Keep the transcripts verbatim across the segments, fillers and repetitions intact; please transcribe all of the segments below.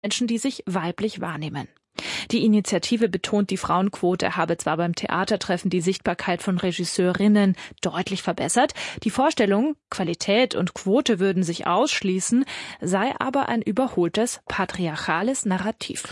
Menschen, die sich weiblich wahrnehmen. Die Initiative betont, die Frauenquote habe zwar beim Theatertreffen die Sichtbarkeit von Regisseurinnen deutlich verbessert, die Vorstellung, Qualität und Quote würden sich ausschließen, sei aber ein überholtes patriarchales Narrativ.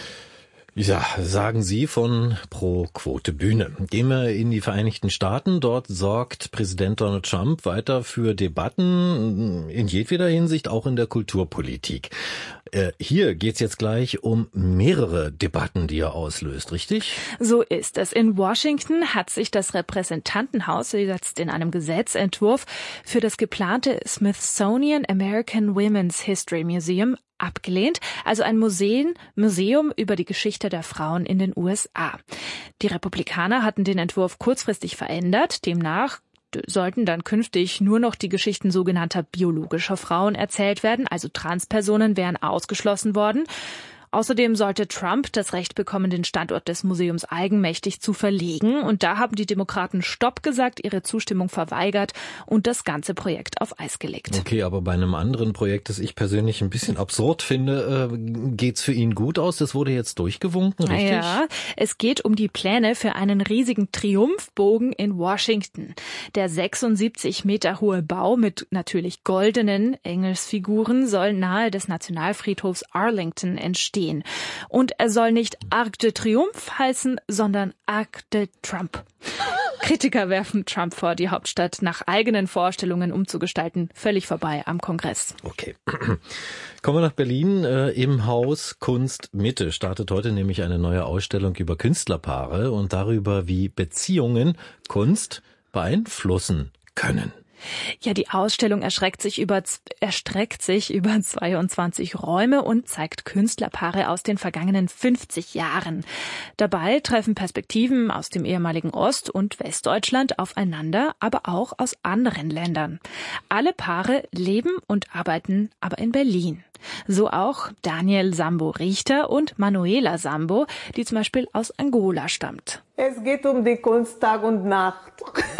Ja, sagen Sie von Pro-Quote-Bühne. Gehen wir in die Vereinigten Staaten. Dort sorgt Präsident Donald Trump weiter für Debatten in jedweder Hinsicht, auch in der Kulturpolitik. Äh, hier geht's jetzt gleich um mehrere Debatten, die er auslöst, richtig? So ist es. In Washington hat sich das Repräsentantenhaus jetzt in einem Gesetzentwurf für das geplante Smithsonian American Women's History Museum abgelehnt, also ein Museum, Museum über die Geschichte der Frauen in den U S A. Die Republikaner hatten den Entwurf kurzfristig verändert, demnach sollten dann künftig nur noch die Geschichten sogenannter biologischer Frauen erzählt werden, also Transpersonen wären ausgeschlossen worden. Außerdem sollte Trump das Recht bekommen, den Standort des Museums eigenmächtig zu verlegen. Und da haben die Demokraten Stopp gesagt, ihre Zustimmung verweigert und das ganze Projekt auf Eis gelegt. Okay, aber bei einem anderen Projekt, das ich persönlich ein bisschen absurd finde, äh, geht's für ihn gut aus? Das wurde jetzt durchgewunken, richtig? Ja, es geht um die Pläne für einen riesigen Triumphbogen in Washington. Der sechsundsiebzig Meter hohe Bau mit natürlich goldenen Engelsfiguren soll nahe des Nationalfriedhofs Arlington entstehen. Und er soll nicht Arc de Triomphe heißen, sondern Arc de Trump. Kritiker werfen Trump vor, die Hauptstadt nach eigenen Vorstellungen umzugestalten. Völlig vorbei am Kongress. Okay. Kommen wir nach Berlin. Äh, Im Haus Kunst Mitte startet heute nämlich eine neue Ausstellung über Künstlerpaare und darüber, wie Beziehungen Kunst beeinflussen können. Ja, die Ausstellung erstreckt sich über, erstreckt sich über zweiundzwanzig Räume und zeigt Künstlerpaare aus den vergangenen fünfzig Jahren. Dabei treffen Perspektiven aus dem ehemaligen Ost- und Westdeutschland aufeinander, aber auch aus anderen Ländern. Alle Paare leben und arbeiten aber in Berlin. So auch Daniel Sambo-Richter und Manuela Sambo, die zum Beispiel aus Angola stammt. Es geht um die Kunst Tag und Nacht.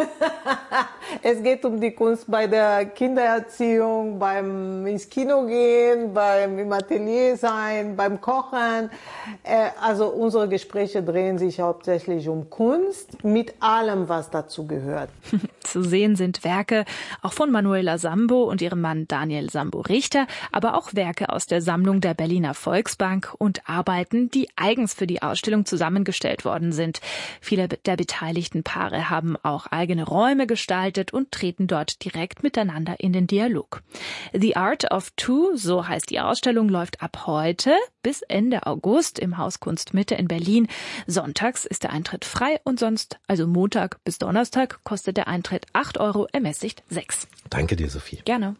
Es geht um die Kunst bei der Kindererziehung, beim ins Kino gehen, beim im Atelier sein, beim Kochen. Also unsere Gespräche drehen sich hauptsächlich um Kunst mit allem, was dazu gehört. Zu sehen sind Werke auch von Manuela Sambo und ihrem Mann Daniel Sambo-Richter, aber auch Werke aus der Sammlung der Berliner Volksbank und Arbeiten, die eigens für die Ausstellung zusammengestellt worden sind. Viele der beteiligten Paare haben auch eigene Räume gestaltet und treten dort direkt miteinander in den Dialog. The Art of Two, so heißt die Ausstellung, läuft ab heute bis Ende August im Haus Kunst Mitte in Berlin. Sonntags ist der Eintritt frei und sonst, also Montag bis Donnerstag, kostet der Eintritt acht Euro, ermäßigt sechs. Danke dir, Sophie. Gerne.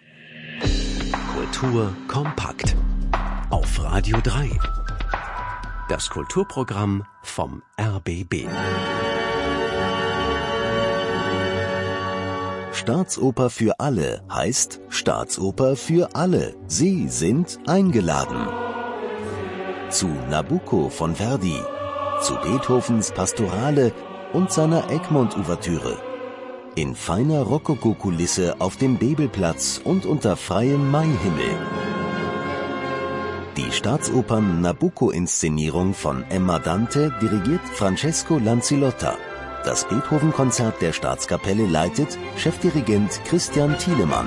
Kultur kompakt auf Radio drei. Das Kulturprogramm vom R B B. Staatsoper für alle heißt Staatsoper für alle. Sie sind eingeladen. Zu Nabucco von Verdi, zu Beethovens Pastorale und seiner Egmont-Ouvertüre. In feiner Rokoko-Kulisse auf dem Bebelplatz und unter freiem Maihimmel. Die Staatsopern Nabucco-Inszenierung von Emma Dante dirigiert Francesco Lanzillotta. Das Beethoven-Konzert der Staatskapelle leitet Chefdirigent Christian Thielemann.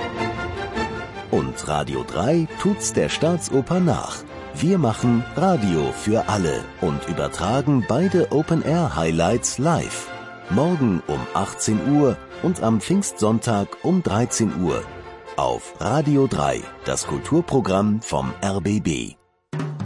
Und Radio drei tut's der Staatsoper nach. Wir machen Radio für alle und übertragen beide Open-Air-Highlights live. Morgen um achtzehn Uhr und am Pfingstsonntag um dreizehn Uhr. Auf Radio drei, das Kulturprogramm vom R B B.